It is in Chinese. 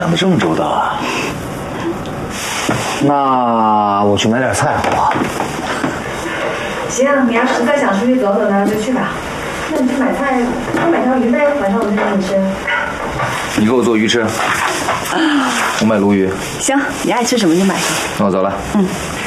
想的这么周到啊！那我去买点菜好不好？ 行，你要实在想出去走走呢，就去吧。那你去买菜，多买条鱼呗，晚上我就给你吃。 你给我做鱼吃，我买鲈鱼。 行，你爱吃什么就买什么。 那我走了。 嗯。